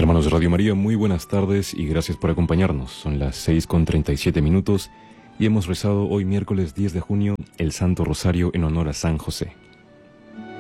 Hermanos de Radio María, muy buenas tardes y gracias por acompañarnos. Son las 6:37 y hemos rezado hoy miércoles 10 de junio el Santo Rosario en honor a San José.